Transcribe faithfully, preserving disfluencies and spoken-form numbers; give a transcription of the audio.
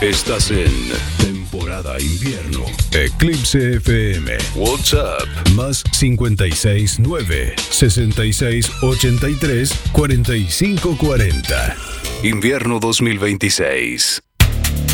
Estás en temporada invierno. Eclipse F M. WhatsApp más cincuenta y seis nueve, sesenta y seis ochenta y tres, cuarenta y cinco cuarenta. Invierno dos mil veintiséis.